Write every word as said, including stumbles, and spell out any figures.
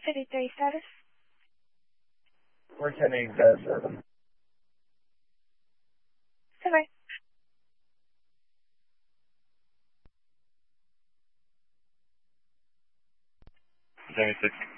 fifty-three status. We're attending uh, seven. Goodbye. seventy-six.